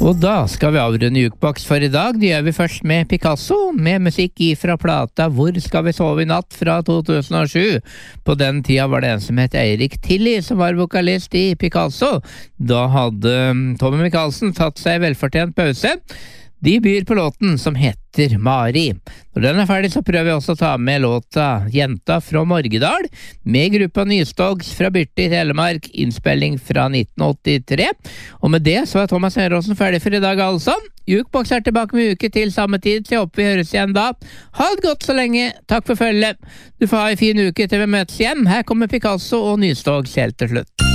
Og da skal vi avrunde Jukebox for i dag. Det gjør vi først med Picasso, med musikk ifra plata Hvor skal vi sove i natt fra 2007. På den tida var det en som het Eirik Tilly som var vokalist i Picasso. Da hadde Tommy Michaelsen tatt seg velfortjent pause. De byr på låten som heter Mari. Når den er ferdig så prøver vi også å ta med låta Jenta fra Morgedal, med gruppa Nystogs fra Byrte i Telemark, innspilling fra 1983. Og med det så er Thomas Høråsen ferdig for i dag altså. Jukebox er tilbake med uke til samme tid, så jeg håper vi høres igjen da. Ha det godt så lenge, takk for følget. Du får ha en fin uke til vi møtes igjen. Her kommer Picasso og Nystogs helt til slutt.